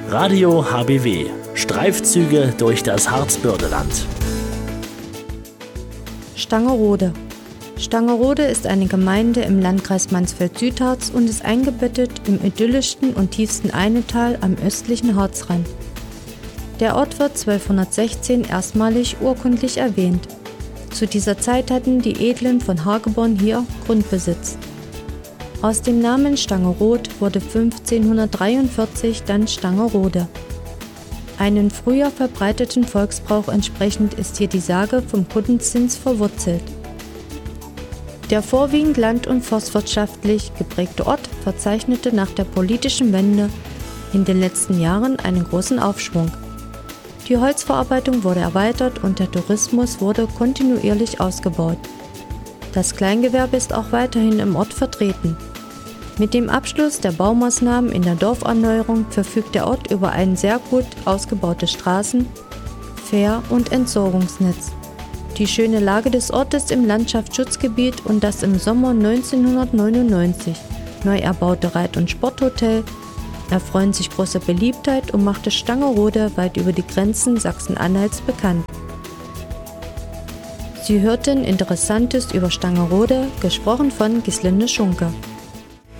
Radio HBW. Streifzüge durch das Harzbördeland. Stangerode. Stangerode ist eine Gemeinde im Landkreis Mansfeld-Südharz und ist eingebettet im idyllischsten und tiefsten Einetal am östlichen Harzrand. Der Ort wird 1216 erstmalig urkundlich erwähnt. Zu dieser Zeit hatten die Edlen von Hageborn hier Grundbesitz. Aus dem Namen Stangerod wurde 1543 dann Stangerode. Einen früher verbreiteten Volksbrauch entsprechend ist hier die Sage vom Kuttenzins verwurzelt. Der vorwiegend land- und forstwirtschaftlich geprägte Ort verzeichnete nach der politischen Wende in den letzten Jahren einen großen Aufschwung. Die Holzverarbeitung wurde erweitert und der Tourismus wurde kontinuierlich ausgebaut. Das Kleingewerbe ist auch weiterhin im Ort vertreten. Mit dem Abschluss der Baumaßnahmen in der Dorferneuerung verfügt der Ort über ein sehr gut ausgebautes Straßen-, Fähr- und Entsorgungsnetz. Die schöne Lage des Ortes im Landschaftsschutzgebiet und das im Sommer 1999 neu erbaute Reit- und Sporthotel erfreuen sich großer Beliebtheit und machte Stangerode weit über die Grenzen Sachsen-Anhalts bekannt. Sie hörten Interessantes über Stangerode, gesprochen von Gislinde Schunke.